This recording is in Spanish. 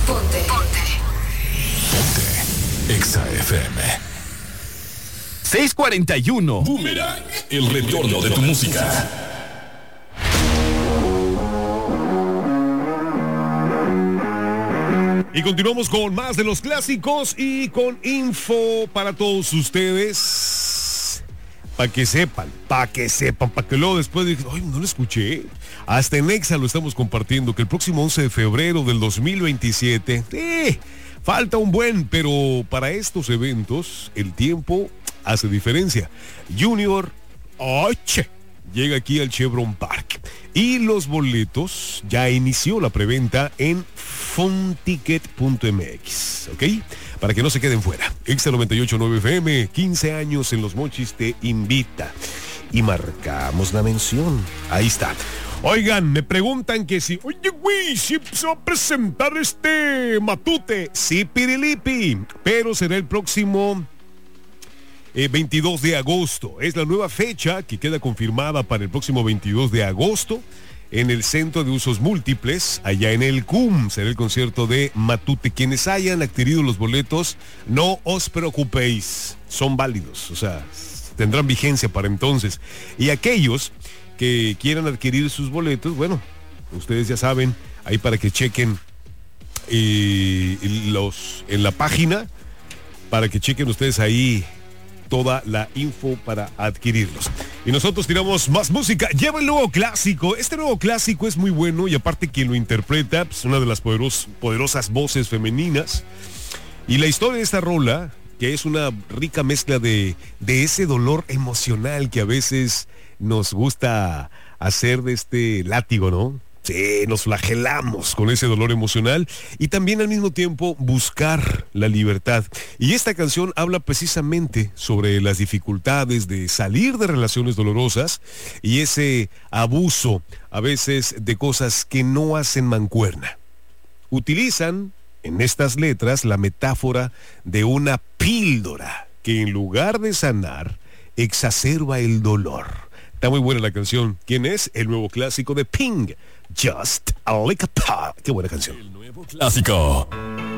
Exa FM 641. Boomerang, el retorno de tu música. Y continuamos con más de los clásicos y con info para todos ustedes. Para que sepan, para que luego después digan, ay, no lo escuché. Hasta en Exa lo estamos compartiendo, que el próximo 11 de febrero del 2027, falta un buen, pero para estos eventos el tiempo hace diferencia. Junior H llega aquí al Chevron Park y los boletos ya inició la preventa en funticket.mx, ¿ok? Para que no se queden fuera. Exa 98.9 FM, 15 años en Los Mochis te invita. Y marcamos la mención. Ahí está. Oigan, me preguntan que si, oye, güey, si se va a presentar Matute. Sí, pirilipi, pero será el próximo 22 de agosto. Es la nueva fecha que queda confirmada para el próximo 22 de agosto en el Centro de Usos Múltiples, allá en el CUM. Será el concierto de Matute. Quienes hayan adquirido los boletos, no os preocupéis, son válidos, o sea, tendrán vigencia para entonces. Y aquellos que quieran adquirir sus boletos, bueno, ustedes ya saben, ahí para que chequen en la página, para que chequen ustedes ahí toda la info para adquirirlos. Y nosotros tiramos más música. Lleva el nuevo clásico. Este nuevo clásico es muy bueno y aparte quien lo interpreta, pues una de las poderosas voces femeninas. Y la historia de esta rola, que es una rica mezcla de ese dolor emocional que a veces nos gusta hacer de este látigo, ¿no? Sí, nos flagelamos con ese dolor emocional y también al mismo tiempo buscar la libertad. Y esta canción habla precisamente sobre las dificultades de salir de relaciones dolorosas y ese abuso a veces de cosas que no hacen mancuerna. Utilizan en estas letras la metáfora de una píldora que en lugar de sanar, exacerba el dolor. Está muy buena la canción. ¿Quién es? El nuevo clásico de Pink, Just Like a Pop. Qué buena canción. El nuevo clásico.